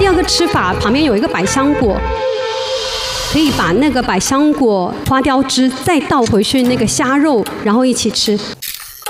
第二个吃法，旁边有一个百香果，可以把那个百香果花雕汁再倒回去那个虾肉，然后一起吃。